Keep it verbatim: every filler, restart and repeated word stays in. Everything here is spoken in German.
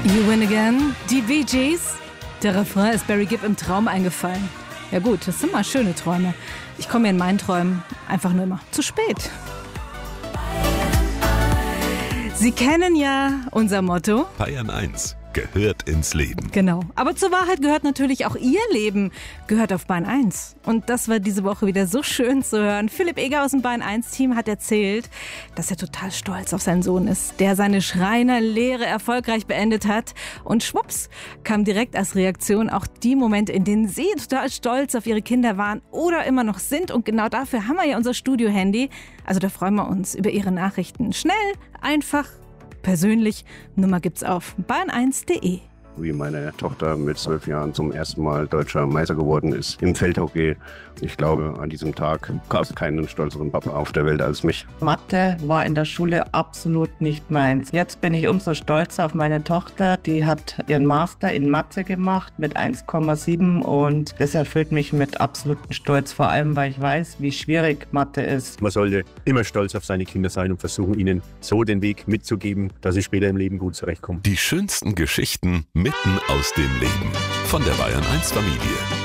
You Win Again, die Bee Gees. Der Refrain ist Barry Gibb im Traum eingefallen. Ja gut, das sind mal schöne Träume. Ich komme mir in meinen Träumen einfach nur immer zu spät. Sie kennen ja unser Motto. Bayern eins gehört ins Leben. Genau. Aber zur Wahrheit gehört natürlich auch Ihr Leben. Gehört auf Bayern eins. Und das war diese Woche wieder so schön zu hören. Philipp Eger aus dem Bayern eins Team hat erzählt, dass er total stolz auf seinen Sohn ist, der seine Schreinerlehre erfolgreich beendet hat. Und schwupps kam direkt als Reaktion auch die Momente, in denen Sie total stolz auf Ihre Kinder waren oder immer noch sind. Und genau dafür haben wir ja unser Studio-Handy. Also da freuen wir uns über Ihre Nachrichten. Schnell, einfach, persönlich. Nummer gibt's auf bayern eins punkt de. Wie meine Tochter mit zwölf Jahren zum ersten Mal deutscher Meister geworden ist im Feldhockey. Ich glaube, an diesem Tag gab es keinen stolzeren Papa auf der Welt als mich. Mathe war in der Schule absolut nicht meins. Jetzt bin ich umso stolzer auf meine Tochter. Die hat ihren Master in Mathe gemacht mit eins Komma sieben und das erfüllt mich mit absolutem Stolz, vor allem weil ich weiß, wie schwierig Mathe ist. Man sollte immer stolz auf seine Kinder sein und versuchen, ihnen so den Weg mitzugeben, dass sie später im Leben gut zurechtkommen. Die schönsten Geschichten mitten aus dem Leben von der Bayern eins Familie.